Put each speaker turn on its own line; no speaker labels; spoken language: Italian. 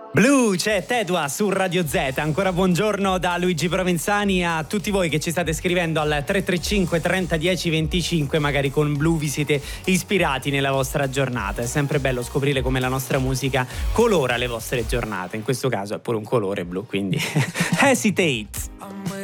Blue, c'è Tedua su Radio Z. Ancora buongiorno da Luigi Provenzani a tutti voi che ci state scrivendo al 335 30 10 25. Magari con Blue vi siete ispirati nella vostra giornata. È sempre bello scoprire come la nostra musica colora le vostre giornate. In questo caso è pure un colore blu, quindi Hesitate.